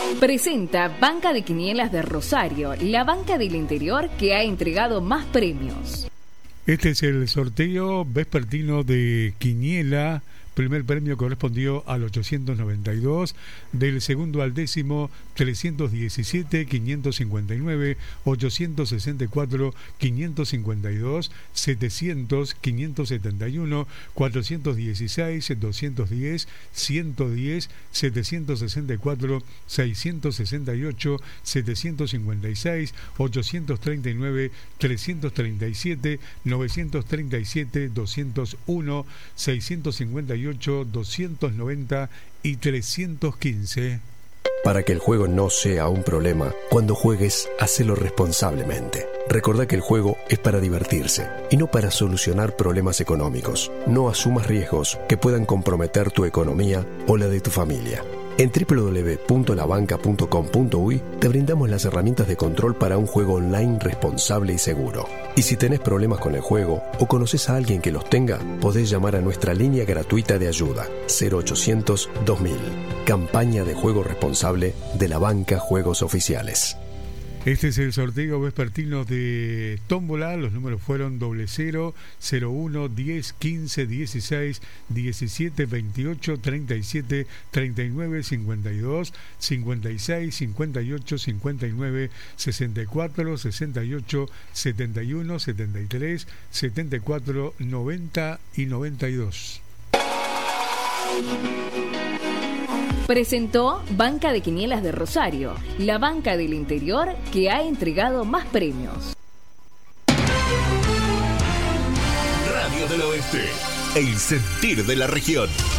Presenta Banca de Quinielas de Rosario, la banca del interior que ha entregado más premios. Este es el sorteo vespertino de Quiniela. Primer premio correspondió al 892, del segundo al décimo 317, 559, 864, 552, 700, 571, 416, 210, 110, 764, 668, 756, 839, 337, 937, 201, 658, 290 y 315. Para que el juego no sea un problema, cuando juegues, hacelo responsablemente. Recordá que el juego es para divertirse y no para solucionar problemas económicos. No asumas riesgos que puedan comprometer tu economía o la de tu familia. En www.labanca.com.uy te brindamos las herramientas de control para un juego online responsable y seguro. Y si tenés problemas con el juego o conoces a alguien que los tenga, podés llamar a nuestra línea gratuita de ayuda 0800 2000. Campaña de juego responsable de la Banca Juegos Oficiales. Este es el sorteo vespertino de Tómbola. Los números fueron 00, 01, 10, 15, 16, 17, 28, 37, 39, 52, 56, 58, 59, 64, 68, 71, 73, 74, 90 y 92. Presentó Banca de Quinielas de Rosario, la banca del interior que ha entregado más premios. Radio del Oeste, el sentir de la región.